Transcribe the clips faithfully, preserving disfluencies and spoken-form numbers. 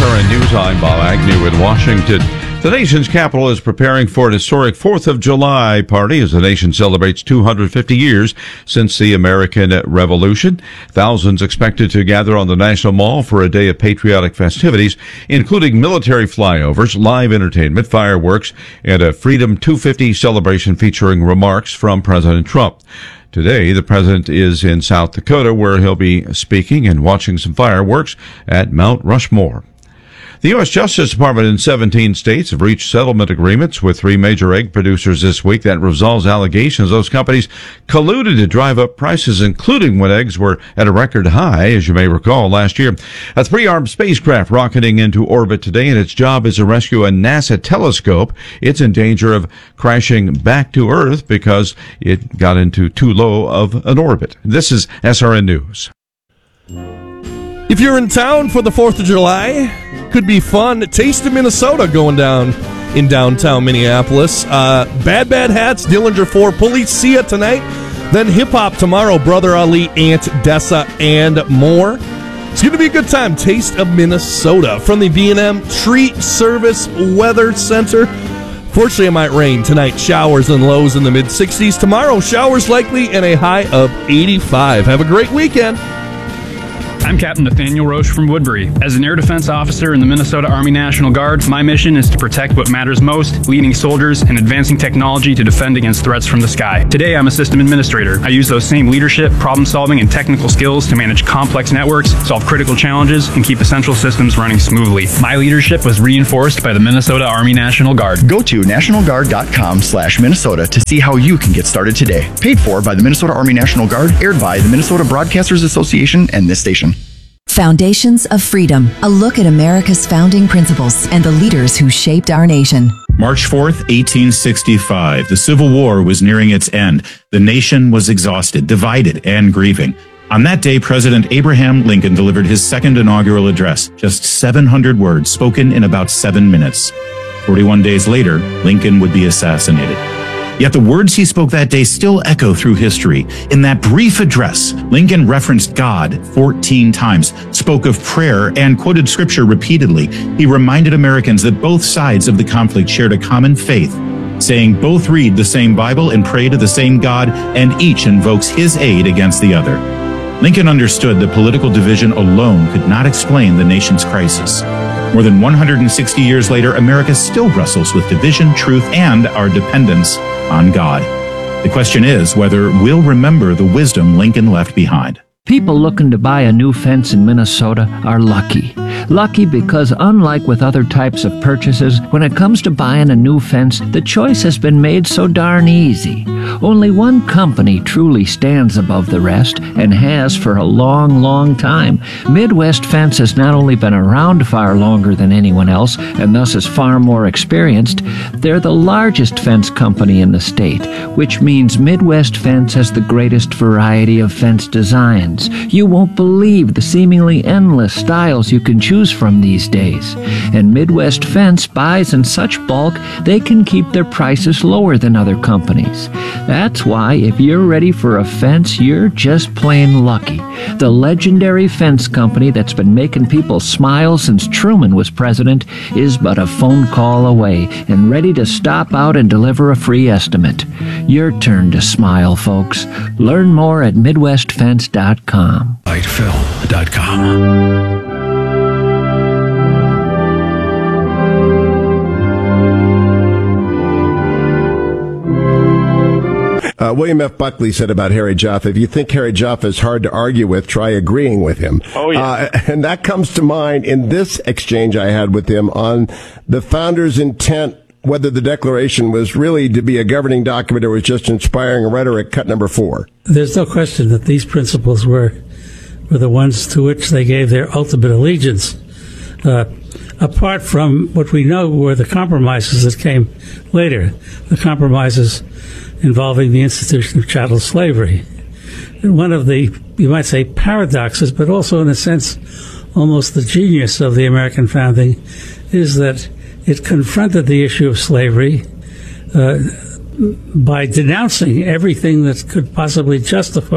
R N News, I'm Bob Agnew in Washington. The nation's capital is preparing for an historic fourth of July party as the nation celebrates two hundred fifty years since the American Revolution. Thousands expected to gather on the National Mall for a day of patriotic festivities, including military flyovers, live entertainment, fireworks, and a Freedom two fifty celebration featuring remarks from President Trump. Today, the president is in South Dakota, where he'll be speaking and watching some fireworks at Mount Rushmore. The U S Justice Department in seventeen states have reached settlement agreements with three major egg producers this week that resolves allegations those companies colluded to drive up prices, including when eggs were at a record high, as you may recall, last year. A three-armed spacecraft rocketing into orbit today, and its job is to rescue a NASA telescope. It's in danger of crashing back to Earth because it got into too low of an orbit. This is S R N News. If you're in town for the fourth of July, could be fun. Taste of Minnesota going down in downtown Minneapolis. Uh, Bad Bad Hats, Dillinger four, Policia tonight. Then hip-hop tomorrow, Brother Ali, Aunt Dessa, and more. It's going to be a good time. Taste of Minnesota from the B and M Tree Service Weather Center. Fortunately, it might rain tonight. Showers and lows in the mid-sixties. Tomorrow, showers likely and a high of eighty-five. Have a great weekend. I'm Captain Nathaniel Roche from Woodbury. As an air defense officer in the Minnesota Army National Guard, my mission is to protect what matters most, leading soldiers and advancing technology to defend against threats from the sky. Today, I'm a system administrator. I use those same leadership, problem-solving, and technical skills to manage complex networks, solve critical challenges, and keep essential systems running smoothly. My leadership was reinforced by the Minnesota Army National Guard. Go to nationalguard.com slash Minnesota to see how you can get started today. Paid for by the Minnesota Army National Guard, aired by the Minnesota Broadcasters Association and this station. Foundations of Freedom, a look at America's founding principles and the leaders who shaped our nation. March fourth, eighteen sixty-five. The Civil War was nearing its end. The nation was exhausted, divided, and grieving. On that day, President Abraham Lincoln delivered his second inaugural address, just seven hundred words spoken in about seven minutes. forty-one days later, Lincoln would be assassinated. Yet the words he spoke that day still echo through history. In that brief address, Lincoln referenced God fourteen times, spoke of prayer, and quoted scripture repeatedly. He reminded Americans that both sides of the conflict shared a common faith, saying both read the same Bible and pray to the same God, and each invokes his aid against the other. Lincoln understood that political division alone could not explain the nation's crisis. More than one hundred sixty years later, America still wrestles with division, truth, and our dependence on God. The question is whether we'll remember the wisdom Lincoln left behind. People looking to buy a new fence in Minnesota are lucky. Lucky because unlike with other types of purchases, when it comes to buying a new fence, the choice has been made so darn easy. Only one company truly stands above the rest, and has for a long, long time. Midwest Fence has not only been around far longer than anyone else, and thus is far more experienced, they're the largest fence company in the state, which means Midwest Fence has the greatest variety of fence designs. You won't believe the seemingly endless styles you can choose from these days. And Midwest Fence buys in such bulk, they can keep their prices lower than other companies. That's why if you're ready for a fence, you're just plain lucky. The legendary fence company that's been making people smile since Truman was president is but a phone call away and ready to stop out and deliver a free estimate. Your turn to smile, folks. Learn more at midwest fence dot com. light film dot com. Uh, William F. Buckley said about Harry Jaffa, if you think Harry Jaffa is hard to argue with, try agreeing with him. Oh, yeah. Uh, and that comes to mind in this exchange I had with him on the founders' intent, whether the Declaration was really to be a governing document or was just inspiring rhetoric, cut number four. There's no question that these principles were, were the ones to which they gave their ultimate allegiance. Uh, apart from what we know were the compromises that came later, the compromises involving the institution of chattel slavery. And one of the, you might say, paradoxes, but also in a sense almost the genius of the American founding, is that it confronted the issue of slavery uh, by denouncing everything that could possibly justify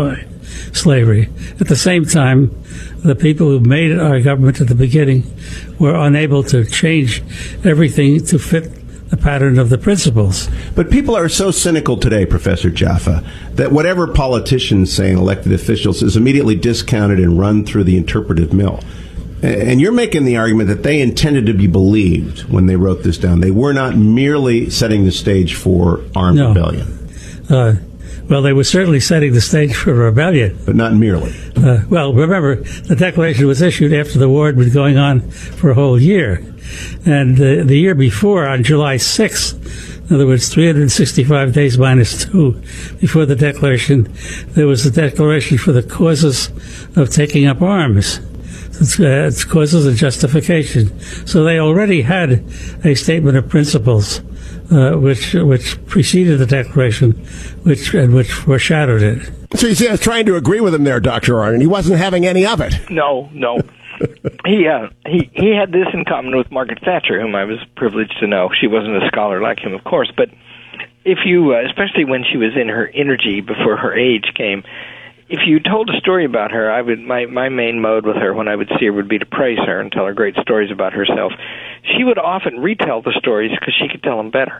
slavery. At the same time, the people who made our government at the beginning were unable to change everything to fit the pattern of the principles. But people are so cynical today, Professor Jaffa, that whatever politicians say and elected officials is immediately discounted and run through the interpretive mill. And you're making the argument that they intended to be believed when they wrote this down. They were not merely setting the stage for armed no. rebellion. Uh, well, they were certainly setting the stage for rebellion. But not merely. Uh, well, remember, the Declaration was issued after the war had been going on for a whole year. And uh, the year before, on July sixth, in other words, three hundred sixty-five days minus two before the Declaration, there was a declaration for the causes of taking up arms. It's, uh, it's causes and justification. So they already had a statement of principles uh, which which preceded the Declaration, which and which foreshadowed it. So you see, I was trying to agree with him there, Doctor Arnn, and he wasn't having any of it. No, no. he uh, he he had this in common with Margaret Thatcher, whom I was privileged to know. She wasn't a scholar like him, of course, but if you, uh, especially when she was in her energy before her age came, if you told a story about her, I would my my main mode with her when I would see her would be to praise her and tell her great stories about herself. She would often retell the stories because she could tell them better.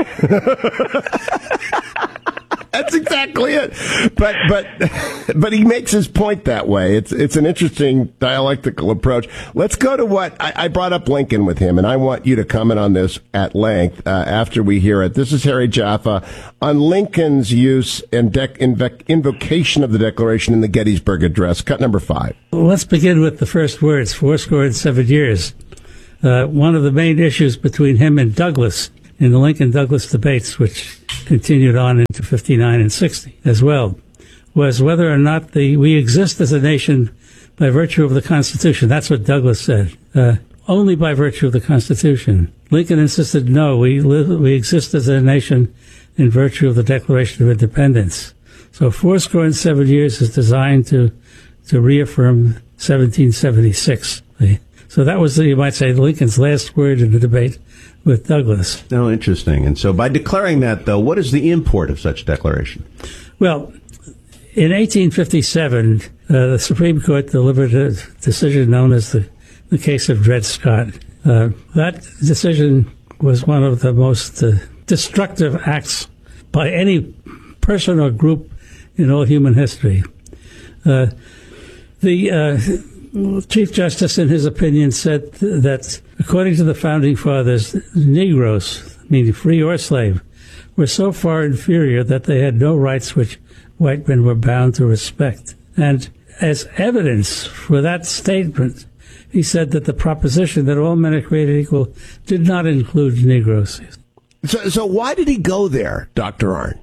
That's exactly it. But but but he makes his point that way. It's it's an interesting dialectical approach. Let's go to what I, I brought up Lincoln with him, and I want you to comment on this at length uh, after we hear it. This is Harry Jaffa on Lincoln's use and dec- invoc- invocation of the Declaration in the Gettysburg Address. Cut number five. Well, let's begin with the first words, fourscore and seven years. Uh, one of the main issues between him and Douglas in the Lincoln-Douglas debates, which continued on into fifty-nine and sixty as well, was whether or not the we exist as a nation by virtue of the Constitution. That's what Douglas said. Uh, only by virtue of the Constitution. Lincoln insisted, no, we live, we exist as a nation in virtue of the Declaration of Independence. So fourscore and seven years is designed to to reaffirm seventeen seventy-six. So that was, you might say, Lincoln's last word in the debate with Douglas. Oh, interesting. And so by declaring that, though, what is the import of such declaration? Well, in eighteen fifty-seven, uh, the Supreme Court delivered a decision known as the, the case of Dred Scott. Uh, that decision was one of the most uh, destructive acts by any person or group in all human history. Uh, the uh, Chief Justice, in his opinion, said that according to the Founding Fathers, Negroes, meaning free or slave, were so far inferior that they had no rights which white men were bound to respect. And as evidence for that statement, he said that the proposition that all men are created equal did not include Negroes. So, so why did he go there, Doctor Arnn?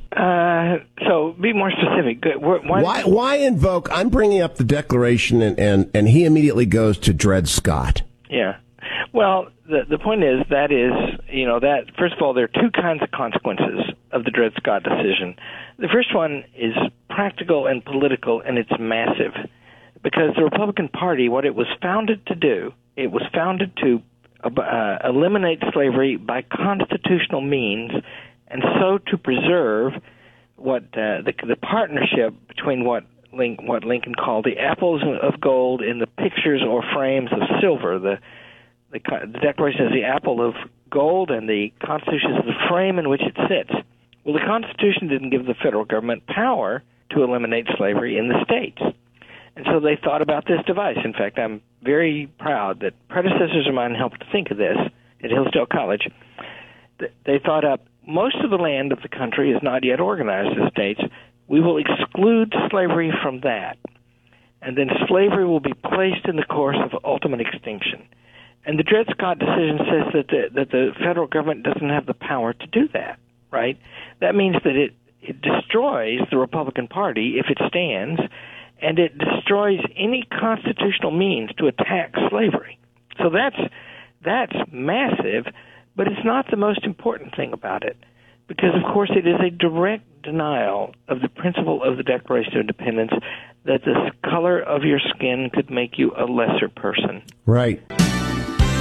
Uh, so be more specific. Good. Why, why, why invoke? I'm bringing up the Declaration, and, and, and he immediately goes to Dred Scott. Yeah. Well, the the point is that is, you know, that first of all, there are two kinds of consequences of the Dred Scott decision. The first one is practical and political, and it's massive, because the Republican Party, what it was founded to do, it was founded to uh, eliminate slavery by constitutional means, and so to preserve what uh, the, the partnership between what Lincoln, what Lincoln called the apples of gold in the pictures or frames of silver. The, the, the Declaration is the apple of gold, and the Constitution is the frame in which it sits. Well, the Constitution didn't give the federal government power to eliminate slavery in the states. And so they thought about this device. In fact, I'm very proud that predecessors of mine helped think of this at Hillsdale College. They thought up, most of the land of the country is not yet organized as states. We will exclude slavery from that. And then slavery will be placed in the course of ultimate extinction. And the Dred Scott decision says that the, that the federal government doesn't have the power to do that, right? That means that it, it destroys the Republican Party if it stands, and it destroys any constitutional means to attack slavery. So that's that's massive, but it's not the most important thing about it, because, of course, it is a direct denial of the principle of the Declaration of Independence that the color of your skin could make you a lesser person. Right.